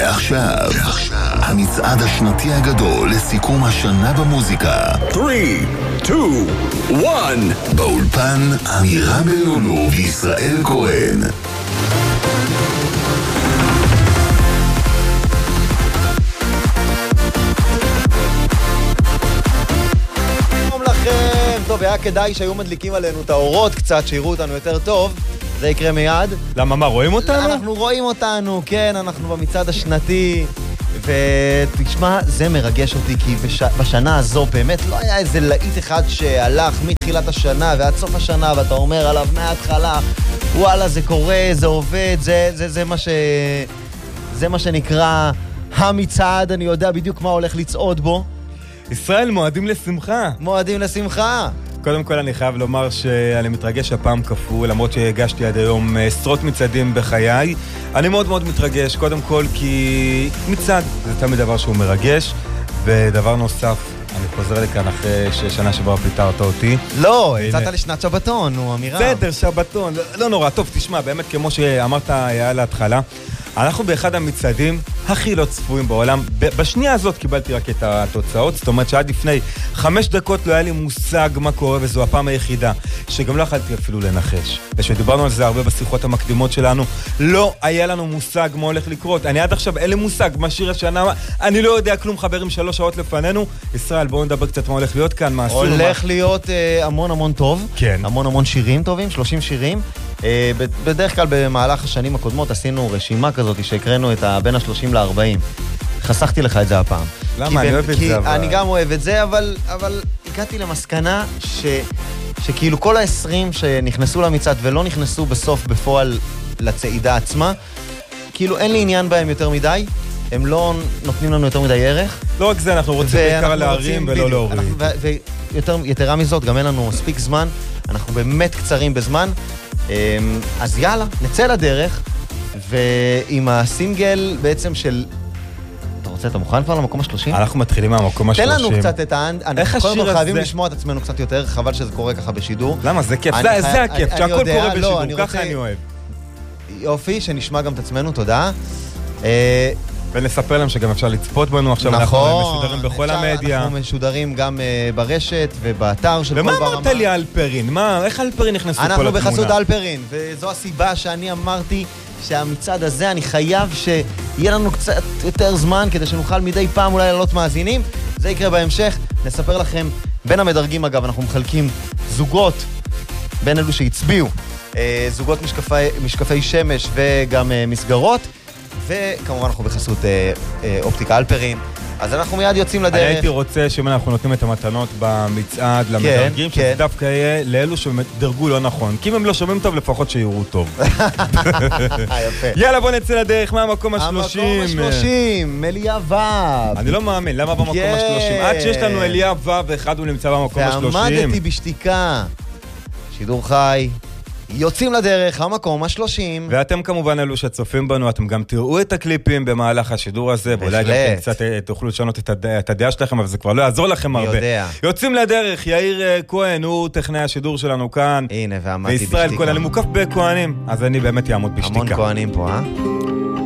ועכשיו, המצעד השנתי הגדול לסיכום השנה במוזיקה. 3, 2, 1. באולפן אמירה מלולו וישראל כהן. טוב, היה כדאי שהיו מדליקים עלינו את האורות קצת, שיראו אותנו יותר טוב. זה יקרה מיד. למה, מה, רואים אותנו? אנחנו רואים אותנו, כן, אנחנו במצעד השנתי. ותשמע, זה מרגש אותי, כי בשנה הזו באמת לא היה איזה להיט אחד שהלך מתחילת השנה ועד סוף השנה, ואתה אומר עליו מההתחלה, וואלה, זה קורה, זה עובד, זה מה שנקרא המצעד, אני יודע בדיוק מה הולך לצעוד בו. ישראל, מועדים לשמחה. מועדים לשמחה. קודם כל אני חייב לומר שאני מתרגש הפעם כפול, למרות שהגשתי עד היום עשרות מצעדים בחיי. אני מאוד מאוד מתרגש, קודם כל כי מצעד זה תמיד דבר שהוא מרגש, ודבר נוסף, אני חוזר לכאן אחרי ששנה שבה פיטרת אותי. לא, יצאת לשנת שבתון, נו, אמירה. בסדר, שבתון, לא נורא, טוב, תשמע, באמת כמו שאמרת היה להתחלה, אנחנו באחד המצעדים הכי לא צפויים בעולם. בשנייה הזאת קיבלתי רק את התוצאות, זאת אומרת שעד לפני 5 דקות לא היה לי מושג מה קורה, וזו הפעם היחידה שגם לא יכלתי אפילו לנחש. ושדיברנו על זה הרבה בשיחות המקדימות שלנו, לא היה לנו מושג מה הולך לקרות. אני עד עכשיו אין לי מושג מה שיר השנה, אני לא יודע כלום, חברים 3 שעות לפנינו. ישראל, בואו נדבר קצת מה הולך להיות כאן, מה עשינו. הולך להיות המון טוב, כן. המון שירים טובים, 30 שירים. בדרך כלל במהלך השנים הקודמות עשינו רשימה כזאת שהקראנו את בין ה-30 ל-40. חסכתי לך את זה הפעם. למה? אני אוהב את זה. אני גם אוהב את זה, אבל הגעתי למסקנה שכאילו כל ה-20 שנכנסו למצעד ולא נכנסו בסוף בפועל לצעידה עצמה, כאילו אין לי עניין בהם יותר מדי, הם לא נותנים לנו יותר מדי ערך. לא רק זה, אנחנו רוצים בעיקר להרים ולא להוריד. ויתרה מזאת, גם אין לנו מספיק זמן, אנחנו באמת קצרים בזמן, אז יאללה, נצא לדרך, ועם הסינגל בעצם של... אתה מוכן כבר למקום ה-30? אנחנו מתחילים מהמקום ה-30. תן לנו קצת את איך השיר הזה? חייבים לשמוע את עצמנו קצת יותר, חבל שזה קורה ככה בשידור. למה? זה כיף, זה הכיף, שהכל קורה בשידור, ככה אני אוהב. יופי, שנשמע גם את עצמנו, תודה. ונספר להם שגם אפשר לצפות בנו, עכשיו אנחנו משודרים בכל המדיה. אנחנו משודרים גם ברשת ובאתר של כל ברמה. ומה אמרת לי אלפרין? איך אלפרין נכנסו כל התמונה? אנחנו בחסות אלפרין, וזו הסיבה שאני אמרתי שהמצעד הזה אני חייב שיהיה לנו קצת יותר זמן כדי שנוכל מדי פעם אולי לעלות מאזינים. זה יקרה בהמשך. נספר לכם, בין המדרגים אגב אנחנו מחלקים זוגות בין אלו שהצביעו, זוגות משקפי שמש וגם מסגרות, וכמובן אנחנו בחסות אופטיקה אלפרין. אז אנחנו מיד יוצאים לדרך. אני הייתי רוצה שאם אנחנו נותנים את המתנות במצעד למדרגים, שזה דווקא יהיה לאלו שדרגו לא נכון. כי אם הם לא שומעים טוב, לפחות שיראו טוב. יפה. יאללה, בוא נצא לדרך. מה המקום ה-30? המקום ה-30, אליה וו. אני לא מאמין, למה במקום ה-30? עד שיש לנו אליה וו ואחד הוא נמצא במקום ה-30. ועמדתי בשתיקה. שידור חי. יוצאים לדרך, המקום ה-30. ואתם כמובן אלו שצופים בנו, אתם גם תראו את הקליפים במהלך השידור הזה, ואולי גם קצת תוכלו לשנות את הדעה שלכם, אבל זה כבר לא יעזור לכם הרבה. יודע. יוצאים לדרך, יאיר כהן, הוא טכנאי השידור שלנו כאן. הנה, ועמדתי בשתיקה. וישראל כהן, אני מוקף בכהנים, אז אני באמת יעמוד בשתיקה. המון כהנים פה,